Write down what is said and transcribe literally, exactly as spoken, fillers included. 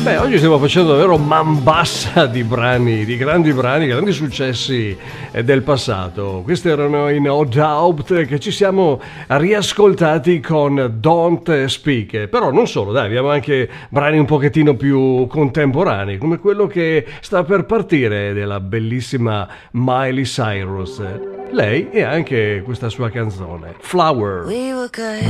Beh, oggi stiamo facendo davvero man bassa di brani, di grandi brani, grandi successi del passato. Questi erano i No Doubt, che ci siamo riascoltati con Don't Speak. Però non solo, dai, abbiamo anche brani un pochettino più contemporanei, come quello che sta per partire della bellissima Miley Cyrus. Lei e anche questa sua canzone, Flower. We were good,